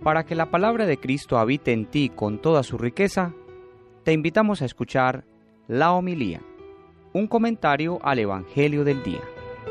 Para que la palabra de Cristo habite en ti con toda su riqueza, te invitamos a escuchar la homilía, un comentario al Evangelio del día.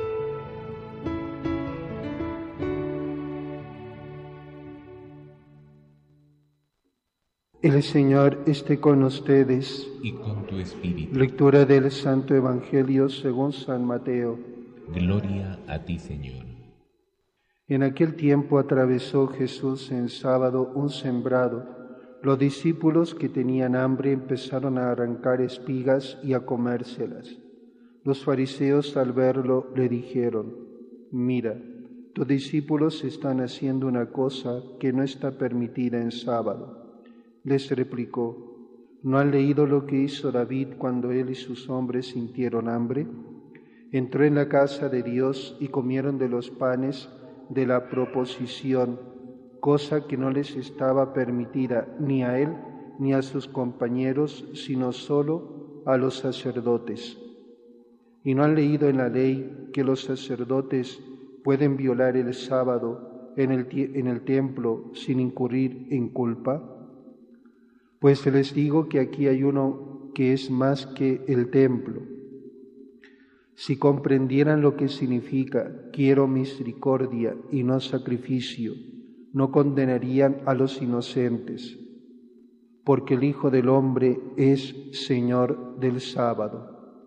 El Señor esté con ustedes. Y con tu espíritu. Lectura del Santo Evangelio según San Mateo. Gloria a ti, Señor. En aquel tiempo atravesó Jesús en sábado un sembrado. Los discípulos que tenían hambre empezaron a arrancar espigas y a comérselas. Los fariseos al verlo le dijeron: «Mira, tus discípulos están haciendo una cosa que no está permitida en sábado». Les replicó: ¿no han leído lo que hizo David cuando él y sus hombres sintieron hambre? Entró en la casa de Dios y comieron de los panes de la proposición, cosa que no les estaba permitida ni a él ni a sus compañeros, sino solo a los sacerdotes. ¿Y no han leído en la ley que los sacerdotes pueden violar el sábado en el templo sin incurrir en culpa? Pues les digo que aquí hay uno que es más que el templo. Si comprendieran lo que significa quiero misericordia y no sacrificio, no condenarían a los inocentes, porque el Hijo del Hombre es Señor del sábado.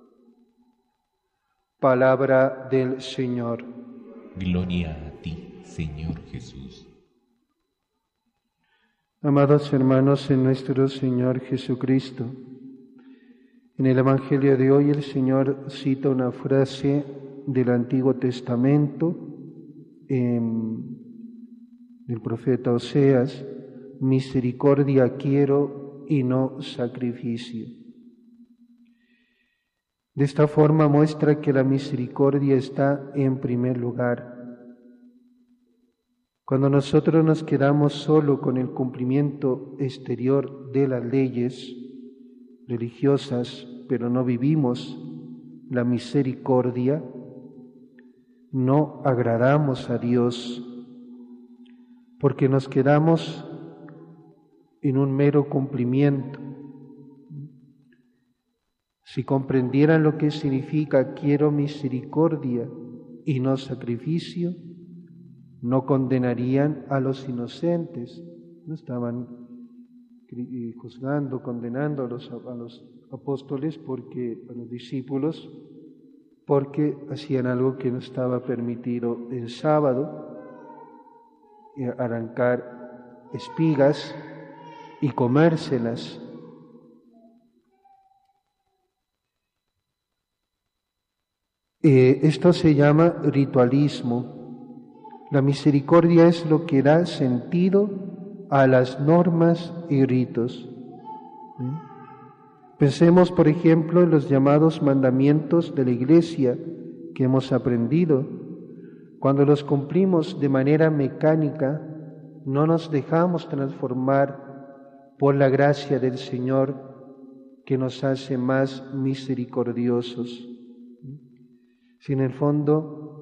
Palabra del Señor. Gloria a ti, Señor Jesús. Amados hermanos en nuestro Señor Jesucristo, en el Evangelio de hoy el Señor cita una frase del Antiguo Testamento, del profeta Oseas: misericordia quiero y no sacrificio. De esta forma muestra que la misericordia está en primer lugar. Cuando nosotros nos quedamos solo con el cumplimiento exterior de las leyes religiosas, pero no vivimos la misericordia, no agradamos a Dios, porque nos quedamos en un mero cumplimiento. Si comprendieran lo que significa quiero misericordia y no sacrificio, no condenarían a los inocentes. No estaban juzgando, condenando a los apóstoles, a los discípulos, porque hacían algo que no estaba permitido el sábado, arrancar espigas y comérselas. Esto se llama ritualismo. La misericordia es lo que da sentido a las normas y ritos. Pensemos, por ejemplo, en los llamados mandamientos de la Iglesia que hemos aprendido. Cuando los cumplimos de manera mecánica, no nos dejamos transformar por la gracia del Señor, que nos hace más misericordiosos. Si en el fondo